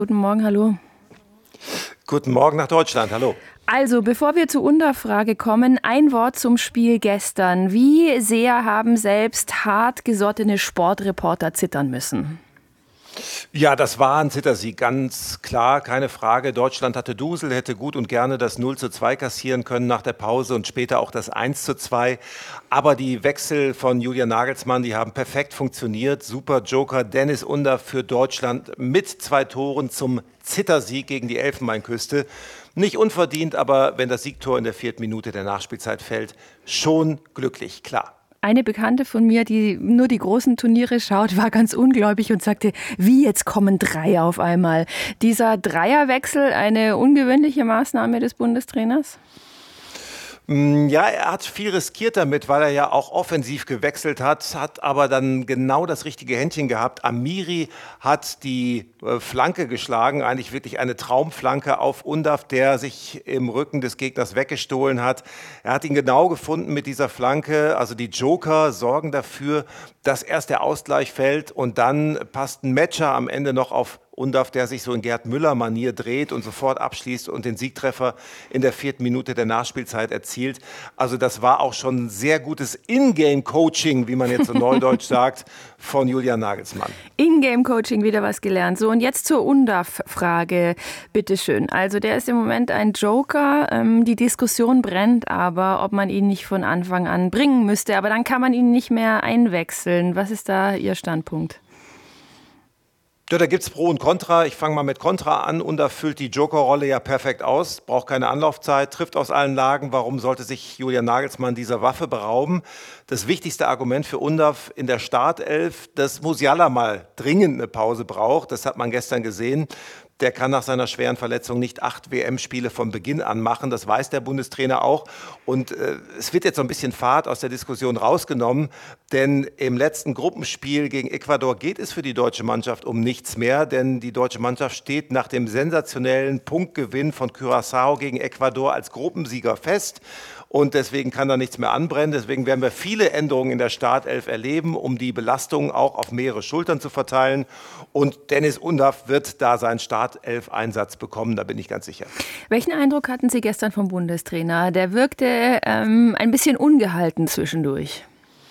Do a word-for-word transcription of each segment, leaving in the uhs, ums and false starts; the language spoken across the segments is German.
Guten Morgen, hallo. Guten Morgen nach Deutschland, hallo. Also, bevor wir zur Unterfrage kommen, ein Wort zum Spiel gestern. Wie sehr haben selbst hartgesottene Sportreporter zittern müssen? Ja, das war ein Zittersieg, ganz klar, keine Frage. Deutschland hatte Dusel, hätte gut und gerne das null zu zwei kassieren können nach der Pause und später auch das eins zu zwei. Aber die Wechsel von Julian Nagelsmann, die haben perfekt funktioniert. Super Joker Dennis Undaff für Deutschland mit zwei Toren zum Zittersieg gegen die Elfenbeinküste. Nicht unverdient, aber wenn das Siegtor in der vierten Minute der Nachspielzeit fällt, schon glücklich, klar. Eine Bekannte von mir, die nur die großen Turniere schaut, war ganz ungläubig und sagte, wie jetzt kommen drei auf einmal? Dieser Dreierwechsel, eine ungewöhnliche Maßnahme des Bundestrainers? Ja, er hat viel riskiert damit, weil er ja auch offensiv gewechselt hat, hat aber dann genau das richtige Händchen gehabt. Amiri hat die äh, Flanke geschlagen, eigentlich wirklich eine Traumflanke auf Undaff, der sich im Rücken des Gegners weggestohlen hat. Er hat ihn genau gefunden mit dieser Flanke. Also die Joker sorgen dafür, dass erst der Ausgleich fällt und dann passt ein Matcher am Ende noch auf Undaff, der sich so in Gerd Müller-Manier dreht und sofort abschließt und den Siegtreffer in der vierten Minute der Nachspielzeit erzielt. Also das war auch schon ein sehr gutes In-Game-Coaching, wie man jetzt so neudeutsch sagt, von Julian Nagelsmann. In-Game-Coaching, wieder was gelernt. So, und jetzt zur Undaff-Frage, bitteschön. Also der ist im Moment ein Joker. Ähm, die Diskussion brennt aber, ob man ihn nicht von Anfang an bringen müsste. Aber dann kann man ihn nicht mehr einwechseln. Was ist da Ihr Standpunkt? Ja, da gibt es Pro und Contra. Ich fange mal mit Contra an. Undaff füllt die Jokerrolle ja perfekt aus, braucht keine Anlaufzeit, trifft aus allen Lagen. Warum sollte sich Julian Nagelsmann dieser Waffe berauben? Das wichtigste Argument für Undaff in der Startelf, dass Musiala mal dringend eine Pause braucht. Das hat man gestern gesehen. Der kann nach seiner schweren Verletzung nicht acht W M-Spiele von Beginn an machen. Das weiß der Bundestrainer auch. Und äh, es wird jetzt so ein bisschen Fahrt aus der Diskussion rausgenommen. Denn im letzten Gruppenspiel gegen Ecuador geht es für die deutsche Mannschaft um nichts mehr. Denn die deutsche Mannschaft steht nach dem sensationellen Punktgewinn von Curaçao gegen Ecuador als Gruppensieger fest. Und deswegen kann da nichts mehr anbrennen. Deswegen werden wir viele Änderungen in der Startelf erleben, um die Belastung auch auf mehrere Schultern zu verteilen. Und Dennis Undaff wird da seinen Startelf-Einsatz bekommen, da bin ich ganz sicher. Welchen Eindruck hatten Sie gestern vom Bundestrainer? Der wirkte ähm, ein bisschen ungehalten zwischendurch.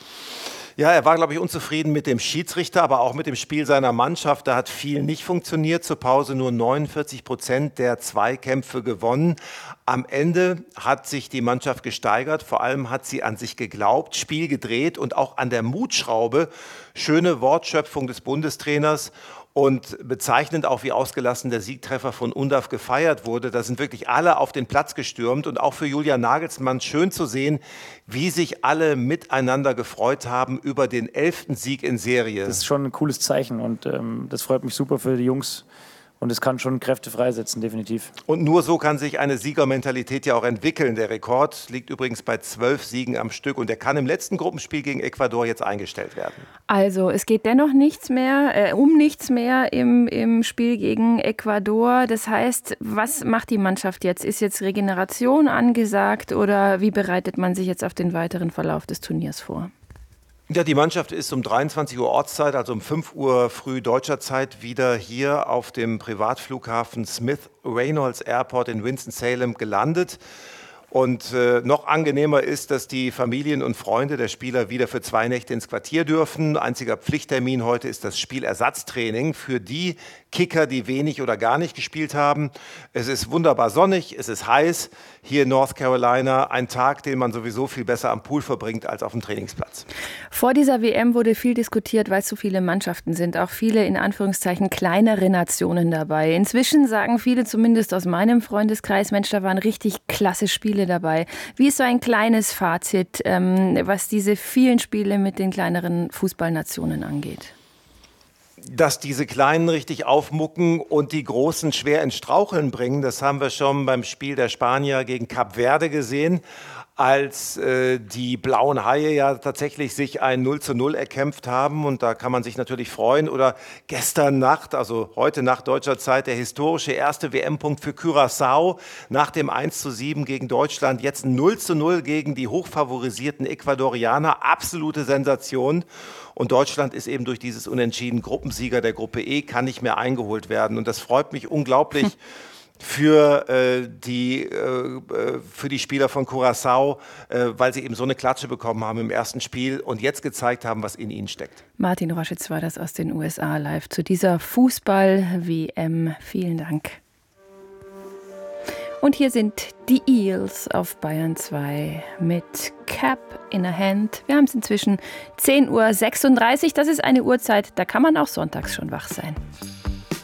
Ja, er war, glaube ich, unzufrieden mit dem Schiedsrichter, aber auch mit dem Spiel seiner Mannschaft. Da hat viel nicht funktioniert. Zur Pause nur neunundvierzig Prozent der Zweikämpfe gewonnen. Am Ende hat sich die Mannschaft gesteigert. Vor allem hat sie an sich geglaubt, Spiel gedreht und auch an der Mutschraube. Schöne Wortschöpfung des Bundestrainers. Und bezeichnend auch, wie ausgelassen der Siegtreffer von Undaff gefeiert wurde. Da sind wirklich alle auf den Platz gestürmt. Und auch für Julian Nagelsmann schön zu sehen, wie sich alle miteinander gefreut haben über den elften Sieg in Serie. Das ist schon ein cooles Zeichen und ähm, das freut mich super für die Jungs. Und es kann schon Kräfte freisetzen, definitiv. Und nur so kann sich eine Siegermentalität ja auch entwickeln. Der Rekord liegt übrigens bei zwölf Siegen am Stück und der kann im letzten Gruppenspiel gegen Ecuador jetzt eingestellt werden. Also es geht dennoch nichts mehr, äh, um nichts mehr im, im Spiel gegen Ecuador. Das heißt, was macht die Mannschaft jetzt? Ist jetzt Regeneration angesagt oder wie bereitet man sich jetzt auf den weiteren Verlauf des Turniers vor? Ja, die Mannschaft ist um dreiundzwanzig Uhr Ortszeit, also um fünf Uhr früh deutscher Zeit, wieder hier auf dem Privatflughafen Smith Reynolds Airport in Winston-Salem gelandet. Und äh, noch angenehmer ist, dass die Familien und Freunde der Spieler wieder für zwei Nächte ins Quartier dürfen. Einziger Pflichttermin heute ist das Spielersatztraining für die Kicker, die wenig oder gar nicht gespielt haben. Es ist wunderbar sonnig, es ist heiß hier in North Carolina. Ein Tag, den man sowieso viel besser am Pool verbringt als auf dem Trainingsplatz. Vor dieser W M wurde viel diskutiert, weil es so viele Mannschaften sind. Auch viele, in Anführungszeichen, kleinere Nationen dabei. Inzwischen sagen viele, zumindest aus meinem Freundeskreis, Mensch, da waren richtig klasse Spiele dabei. Wie ist so ein kleines Fazit, ähm, was diese vielen Spiele mit den kleineren Fußballnationen angeht? Dass diese Kleinen richtig aufmucken und die Großen schwer ins Straucheln bringen, das haben wir schon beim Spiel der Spanier gegen Kap Verde gesehen. als äh, die blauen Haie ja tatsächlich sich ein null zu null erkämpft haben. Und da kann man sich natürlich freuen. Oder gestern Nacht, also heute Nacht deutscher Zeit, der historische erste W M-Punkt für Curaçao nach dem eins zu sieben gegen Deutschland. Jetzt null zu null gegen die hochfavorisierten Ecuadorianer. Absolute Sensation. Und Deutschland ist eben durch dieses Unentschieden Gruppensieger der Gruppe E, kann nicht mehr eingeholt werden. Und das freut mich unglaublich für, äh, die, äh, für die Spieler von Curaçao, äh, weil sie eben so eine Klatsche bekommen haben im ersten Spiel und jetzt gezeigt haben, was in ihnen steckt. Martin Roschitz war das aus den U S A live zu dieser Fußball-W M. Vielen Dank. Und hier sind die Eels auf Bayern zwei mit Cap in a Hand. Wir haben es inzwischen zehn Uhr sechsunddreißig. Das ist eine Uhrzeit, da kann man auch sonntags schon wach sein.